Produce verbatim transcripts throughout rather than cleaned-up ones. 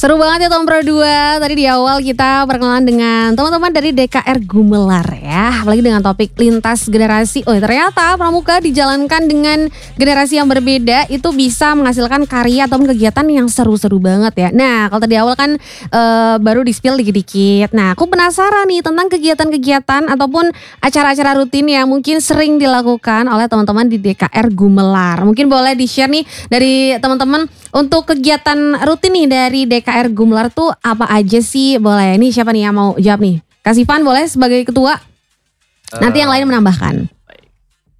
Seru banget ya Tom Pro dua. Tadi di awal kita perkenalan dengan teman-teman dari D K R Gumelar ya. Apalagi dengan topik lintas generasi. Oh ternyata pramuka dijalankan dengan generasi yang berbeda itu bisa menghasilkan karya ataupun kegiatan yang seru-seru banget ya. Nah kalau tadi awal kan e, baru di-spill dikit-dikit. Nah aku penasaran nih tentang kegiatan-kegiatan ataupun acara-acara rutin yang mungkin sering dilakukan oleh teman-teman di D K R Gumelar. Mungkin boleh di-share nih dari teman-teman untuk kegiatan rutin nih dari D K R Gumelar tuh apa aja sih? Boleh nih siapa nih yang mau jawab nih? Kasih Van boleh sebagai ketua. Nanti uh, yang lain menambahkan. Baik.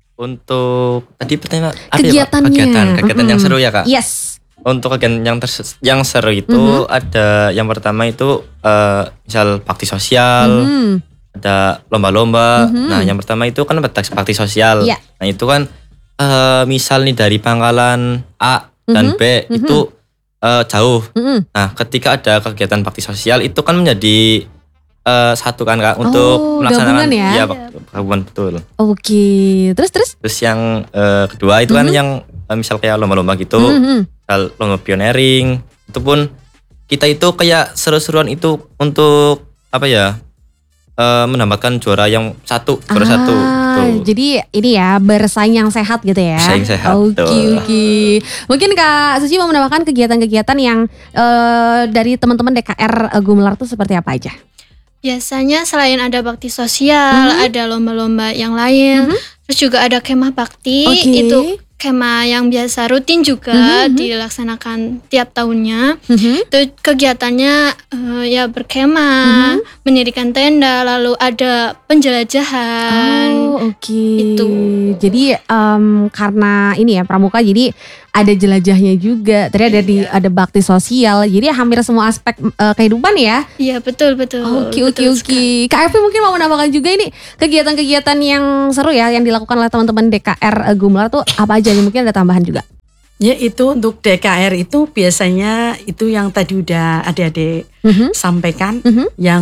Untuk tadi pertanyaan kegiatannya. Ya, kegiatan, kegiatan mm-hmm. yang seru ya Kak. Yes. Untuk kegiatan yang terse- yang seru itu mm-hmm. ada yang pertama itu uh, misal bakti sosial, mm-hmm. ada lomba-lomba. Mm-hmm. Nah yang pertama itu kan bakti sosial. Yeah. Nah itu kan uh, misal nih dari pangkalan A dan mm-hmm. B mm-hmm. itu uh, jauh. Mm-hmm. Nah ketika ada kegiatan bakti sosial itu kan menjadi uh, satu kan Kak untuk oh, melaksanakan ya, ya gabungan betul. Oke, terus terus. Terus yang uh, kedua itu mm-hmm. kan yang uh, misal kayak lomba-lomba gitu, mm-hmm. lomba pioneering itu pun kita itu kayak seru-seruan itu untuk apa ya uh, menambahkan juara yang satu juara ah, satu. Jadi ini ya bersaing yang sehat gitu ya. Bersaing sehat. Oke okay, oke. Okay. Mungkin Kak Suci mau menambahkan kegiatan-kegiatan yang uh, dari teman-teman D K R Gumelar tuh seperti apa aja? Biasanya selain ada bakti sosial, mm-hmm. ada lomba-lomba yang lain, mm-hmm. terus juga ada kemah bakti. Okay. Itu kemah yang biasa rutin juga mm-hmm. dilaksanakan tiap tahunnya. Mm-hmm. Itu kegiatannya uh, ya berkemah, mm-hmm. mendirikan tenda, lalu ada penjelajahan. Oh oke. Okay. Itu. Jadi um, karena ini ya pramuka jadi ada jelajahnya juga. Tadi ada di ada bakti sosial. Jadi hampir semua aspek uh, kehidupan ya. Iya betul betul. Oke oke oke. Kak Evi mungkin mau menambahkan juga ini kegiatan-kegiatan yang seru ya yang dilakukan oleh teman-teman D K R Gumelar tuh apa aja? Mungkin ada tambahan juga. Ya itu untuk D K R itu biasanya itu yang tadi udah adik-adik mm-hmm. sampaikan. Mm-hmm. Yang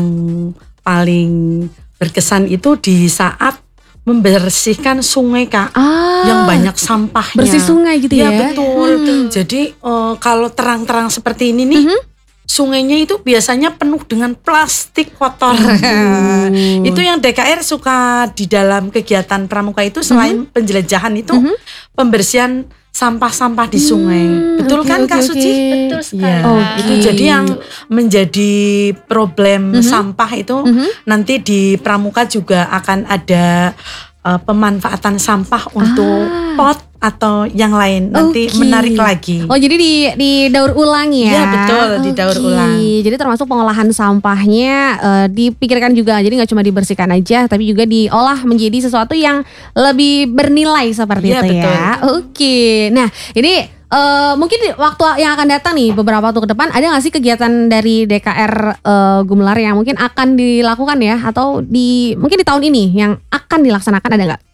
paling berkesan itu di saat membersihkan sungai Kak, ah, yang banyak sampahnya. Bersih sungai gitu ya? Ya betul. Hmm. Jadi uh, kalau terang-terang seperti ini nih, mm-hmm. sungainya itu biasanya penuh dengan plastik kotor. hmm. Itu yang D K R suka di dalam kegiatan pramuka itu selain mm-hmm. penjelajahan itu mm-hmm. pembersihan sampah-sampah di sungai. Hmm, betul okay, kan okay, Kak okay. Suci? Betul sekali. Ya, oh, itu okay. Jadi yang menjadi problem mm-hmm. sampah itu mm-hmm. nanti di pramuka juga akan ada uh, pemanfaatan sampah untuk ah. pot atau yang lain nanti okay. menarik lagi. Oh jadi di di daur ulang ya? Iya betul okay. di daur ulang. Jadi termasuk pengolahan sampahnya uh, dipikirkan juga. Jadi nggak cuma dibersihkan aja, tapi juga diolah menjadi sesuatu yang lebih bernilai seperti ya, itu betul. Ya. Oke. Okay. Nah ini uh, mungkin waktu yang akan datang nih beberapa waktu ke depan ada nggak sih kegiatan dari D K R uh, Gumelar yang mungkin akan dilakukan ya atau di mungkin di tahun ini yang akan dilaksanakan ada nggak?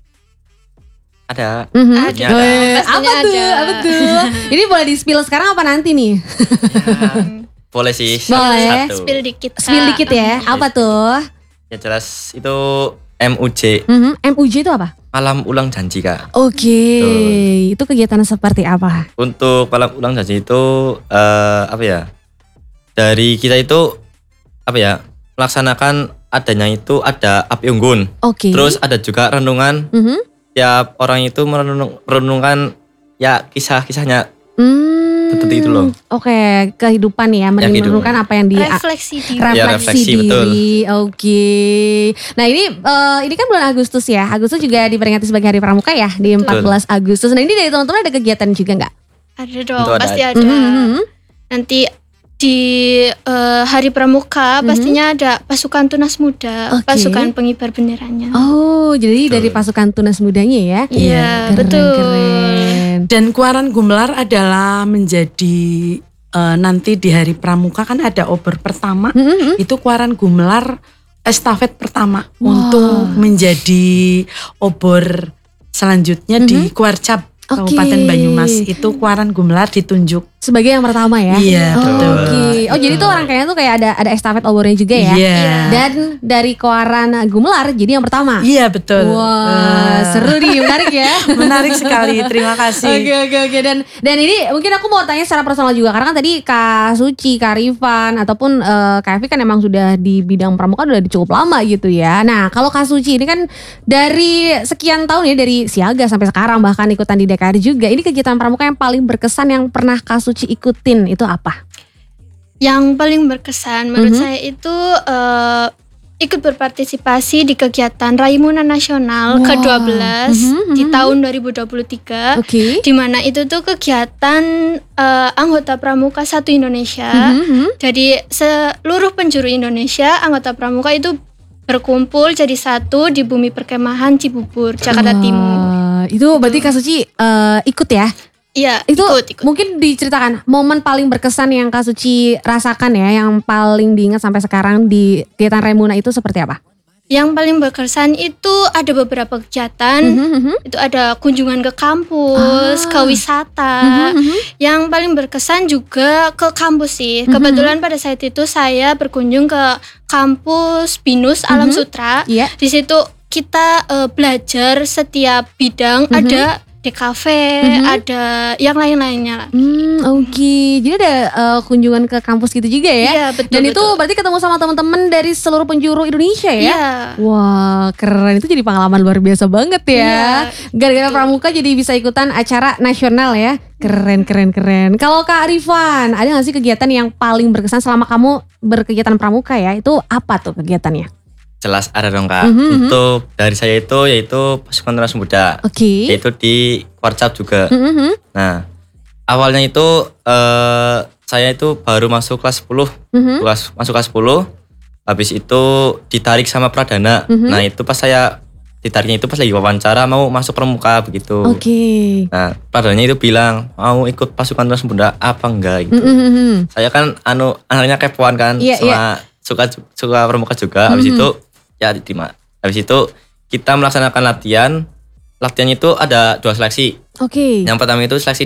Ada. Mm-hmm. Ada. ada. Apa ada. tuh? Apa tuh? Ini boleh di-spill sekarang apa nanti nih? Ya, boleh sih. Boleh. Satu. Spill dikit. Spill dikit ya. Apa tuh? Ya jelas itu M U J. Mm-hmm. M U J itu apa? Malam ulang janji Kak. Oke. Okay. Itu kegiatan seperti apa? Untuk malam ulang janji itu uh, apa ya? Dari kita itu apa ya? Melaksanakan adanya itu ada api unggun. Oke. Okay. Terus ada juga renungan. Mm-hmm. Tiap orang itu merenung, merenungkan ya kisah-kisahnya hmm, seperti itu loh. Oke, okay. kehidupan ya, merenungkan apa yang di refleksi diri. Refleksi, ya, refleksi diri. Betul. Oke. Okay. Nah ini uh, ini kan bulan Agustus ya. Agustus juga diperingati sebagai Hari Pramuka ya di empat belas Agustus. Nah ini dari teman-teman ada kegiatan juga nggak? Ada dong, Tentu pasti ada. ada. Mm-hmm. Nanti di uh, Hari Pramuka mm-hmm. pastinya ada pasukan tunas muda, okay. pasukan pengibar benderanya. Oh, jadi betul. Dari pasukan tunas mudanya ya? Iya, betul. Keren. Dan Kuaran Gumelar adalah menjadi uh, nanti di Hari Pramuka kan ada obor pertama. Mm-hmm. Itu Kuaran Gumelar estafet pertama wow. untuk menjadi obor selanjutnya mm-hmm. di Kuarcap. Okay. Kabupaten Banyumas itu Kuaran Gumelar ditunjuk sebagai yang pertama ya. Iya, oh, betul. Oke. Okay. Oh, jadi tuh rangkaiannya tuh kayak ada ada estafet obornya juga ya. Iya. Dan dari Koaran Gumelar jadi yang pertama. Iya, betul. Wah, Uh, seru nih, menarik ya. Menarik sekali. Terima kasih. Oke oke oke dan dan ini mungkin aku mau tanya secara personal juga karena kan tadi Kak Suci, Kak Rifan ataupun uh, Kak Evi kan emang sudah di bidang pramuka udah cukup lama gitu ya. Nah kalau Kak Suci ini kan dari sekian tahun ya dari siaga sampai sekarang bahkan ikutan di D K R juga. Ini kegiatan pramuka yang paling berkesan yang pernah Kak Suci ikutin itu apa? Yang paling berkesan menurut Mhm. saya itu eh, ikut berpartisipasi di kegiatan Raimuna Nasional Wah. ke dua belas Mhm, di mhm, tahun dua ribu dua puluh tiga. Oke. Di mana itu tuh kegiatan eh, anggota pramuka satu Indonesia. Mhm, mhm. Jadi seluruh penjuru Indonesia anggota pramuka itu berkumpul jadi satu di bumi perkemahan Cibubur, Jakarta Wah, Timur. Itu berarti Kak Suci uh, ikut ya? Iya, Itu ikut, ikut. mungkin diceritakan momen paling berkesan yang Kak Suci rasakan ya, yang paling diingat sampai sekarang di kegiatan Raimuna itu seperti apa? Yang paling berkesan itu ada beberapa kegiatan. Mhm, mhm. Itu ada kunjungan ke kampus, Ah. ke wisata. Mhm, mhm. Yang paling berkesan juga ke kampus sih. Kebetulan pada saat itu saya berkunjung ke kampus Binus Alam Mhm. Sutra. Iya. Di situ kita eh, belajar setiap bidang. Mhm. Ada D K V, Mhm. ada yang lain-lainnya lah. Hmm, oke. Jadi ada uh, kunjungan ke kampus gitu juga ya? Iya, betul, Dan itu betul. berarti ketemu sama teman-teman dari seluruh penjuru Indonesia ya? Iya. Wah, keren. Itu jadi pengalaman luar biasa banget ya. Iya, Gara-gara betul. pramuka jadi bisa ikutan acara nasional ya. Keren, keren, keren. Kalau Kak Rifan, ada gak sih kegiatan yang paling berkesan selama kamu berkegiatan pramuka ya? Itu apa tuh kegiatannya? Jelas ada dong Kak. Mhm, mhm. Untuk dari saya itu yaitu pasukan Tunas Muda. Oke. Yaitu di Warcap juga. Mhm, mhm. Nah, awalnya itu eh, saya itu baru masuk kelas sepuluh. Mhm. Kelas, masuk kelas sepuluh. Habis itu ditarik sama Pradana. Mhm. Nah, itu pas saya ditariknya itu pas lagi wawancara mau masuk pramuka begitu. Oke. Nah, Pradananya itu bilang, "Mau ikut pasukan Tunas Muda apa enggak?" gitu. Mhm, mhm. Saya kan anu anaknya kepoan kan, Iya, sama iya. suka suka pramuka juga. Habis Mhm. itu ya diterima. Habis itu kita melaksanakan latihan. Latihannya itu ada dua seleksi. Oke. Yang pertama itu seleksi